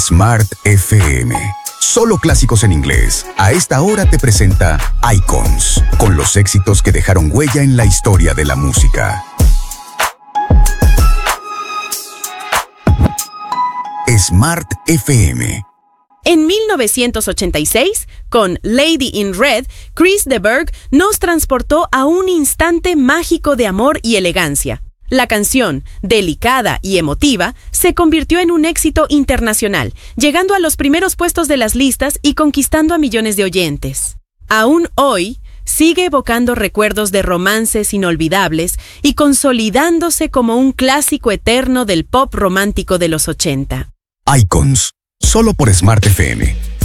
Smart FM. Solo clásicos en inglés. A esta hora te presenta Icons, con los éxitos que dejaron huella en la historia de la música. Smart FM. En 1986, con Lady in Red, Chris de Burgh nos transportó a un instante mágico de amor y elegancia. La canción, delicada y emotiva, se convirtió en un éxito internacional, llegando a los primeros puestos de las listas y conquistando a millones de oyentes. Aún hoy, sigue evocando recuerdos de romances inolvidables y consolidándose como un clásico eterno del pop romántico de los 80. Icons, solo por Smart FM.